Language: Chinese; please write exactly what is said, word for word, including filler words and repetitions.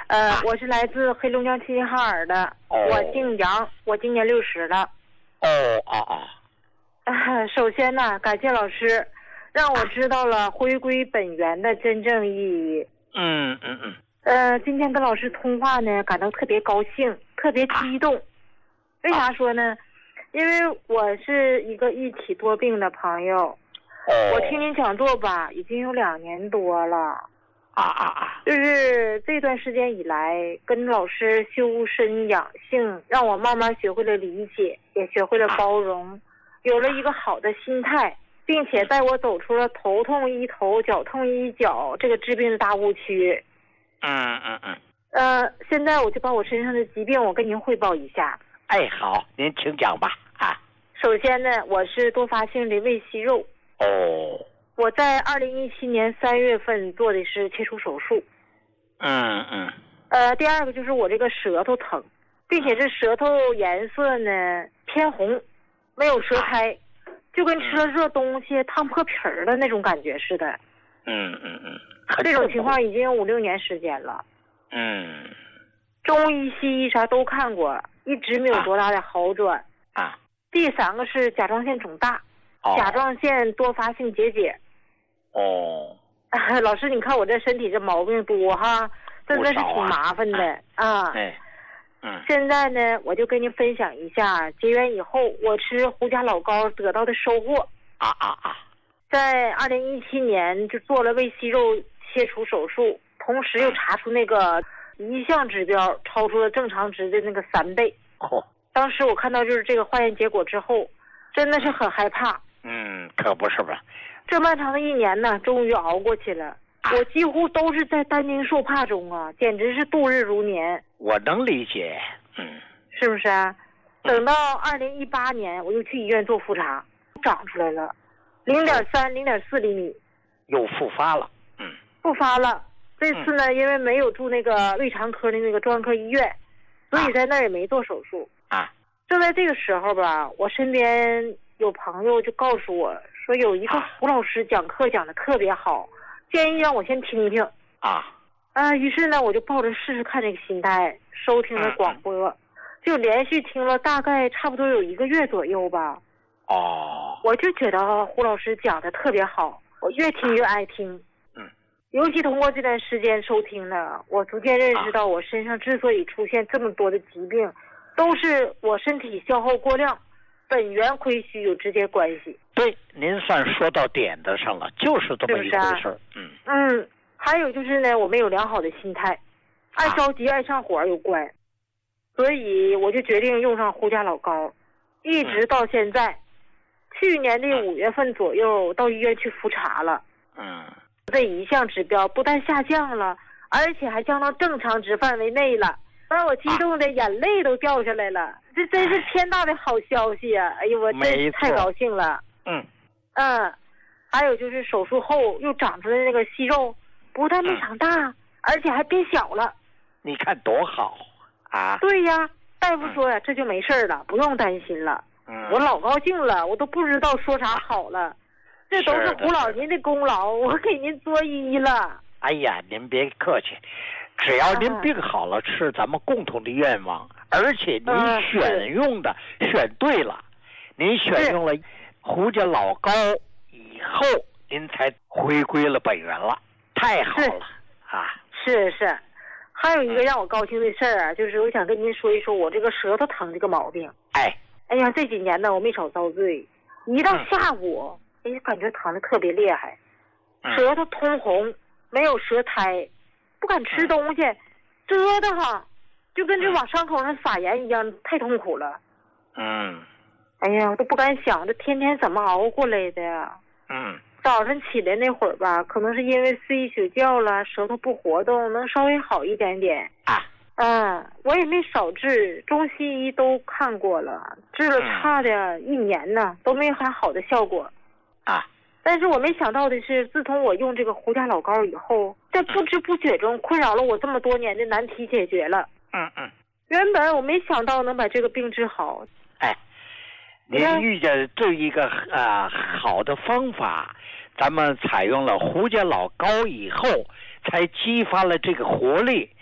呃， 啊、 我是来自黑龙江齐齐哈尔的， 哦、 我姓杨，我今年六十了。 哦哦哦。 啊，首先呢，感谢老师，让我知道了回归本源的真正意义。 嗯嗯嗯。 呃，今天跟老师通话呢，感到特别高兴，特别激动。啊、为啥说呢？因为我是一个一体多病的朋友。 哦。 我听您讲座吧，已经有两年多了。 啊啊啊！ 就是这段时间以来，跟老师修身养性，让我慢慢学会了理解，也学会了包容，啊、有了一个好的心态，并且带我走出了头痛医头、脚痛医脚这个治病大误区。 嗯嗯嗯。 呃，现在我就把我身上的疾病，我跟您汇报一下。 哎，好，您请讲吧。啊。 首先呢，我是多发性的胃息肉。 哦。 我在二零一七年三月份做的是切除手术。 嗯嗯。 呃，第二个就是我这个舌头疼，并且这舌头颜色呢偏红，没有舌苔，啊、就跟吃了热东西烫破皮儿的那种感觉似的。 嗯嗯嗯。 这种情况已经有五六年时间了。 嗯。 中医西医啥都看过，一直没有多大的好转。 啊。啊第三个是甲状腺肿大， 哦、 甲状腺多发性结节。 哦， 老师，你看我这身体这毛病多哈，真的是挺麻烦的啊。 哎，嗯。 现在呢，我就跟您分享一下结缘以后我吃胡家老膏得到的收获。 啊啊啊！ 在二零一七年就做了胃息肉切除手术，同时又查出那个一项指标超出了正常值的那个三倍。 哦。 当时我看到就是这个化验结果之后，真的是很害怕。 嗯，可不是吧？ 这漫长的一年呢，终于熬过去了。啊、我几乎都是在担惊受怕中啊，简直是度日如年。 我能理解，嗯， 是不是啊？等到二零一八年，我又去医院做复查，长出来了，零点三、零点四厘米， 又复发了。嗯， 复发了。这次呢，嗯、因为没有住那个胃肠科的那个专科医院，所以在那儿也没做手术。 啊， 就在这个时候吧，我身边有朋友就告诉我说，有一个胡老师讲课讲的特别好，建议让我先听听。 啊啊，于是呢，我就抱着试试看这个心态，收听了广播，嗯、就连续听了大概差不多有一个月左右吧。 哦， 我就觉得胡老师讲的特别好，我越听越爱听。 嗯， 尤其通过这段时间收听呢，我逐渐认识到我身上之所以出现这么多的疾病，都是我身体消耗过量，本源亏虚有直接关系。 对，您算说到点子上了，就是这么一回事。 啊、 嗯嗯，还有就是呢，我没有良好的心态，爱着急、爱上火有关，所以我就决定用上胡家老膏，一直到现在。嗯、去年的五月份左右到医院去复查了。 嗯， 这一项指标不但下降了，而且还降到正常值范围内了。把我激动的眼泪都掉下来了，这真是天大的好消息啊！哎呦，我真太高兴了。 嗯嗯，还有就是手术后又长出来那个息肉，不但没长大，嗯、而且还变小了。 你看多好啊！ 对呀，大夫说呀，嗯、这就没事了，不用担心了。 嗯， 我老高兴了，我都不知道说啥好了。这都是胡老您的功劳，我给您作揖了。 哎呀，您别客气。只要您病好了，是咱们共同的愿望，而且您选用的、呃、选对了，您选用了胡家老膏以后，您才回归了本源了，太好了啊！ 是是，还有一个让我高兴的事儿啊，就是我想跟您说一说我这个舌头疼这个毛病。 哎， 哎呀，这几年呢，我没少遭罪，一到下午，哎、嗯，感觉疼得特别厉害，舌头通红，没有舌苔。不敢吃东西，折腾哈，就跟这往伤口上撒盐一样，太痛苦了。 嗯， 哎呀，我都不敢想，这天天怎么熬过来的呀？ 嗯， 早晨起来那会儿吧，可能是因为睡一宿觉了，舌头不活动，能稍微好一点点。 啊， 嗯，我也没少治，中西医都看过了，治了差的一年呢，都没啥好的效果。 啊。 但是我没想到的是，自从我用这个胡家老膏以后，在不知不觉中困扰了我这么多年的难题解决了。 嗯嗯。 原本我没想到能把这个病治好。 哎，您遇见这一个呃好的方法，咱们采用了胡家老膏以后，才激发了这个活力，